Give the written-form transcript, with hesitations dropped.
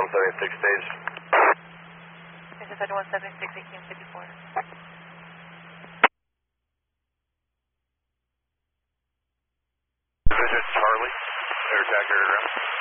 7176 stage. This is 7176, 1854. Division Charlie, air attack air ground.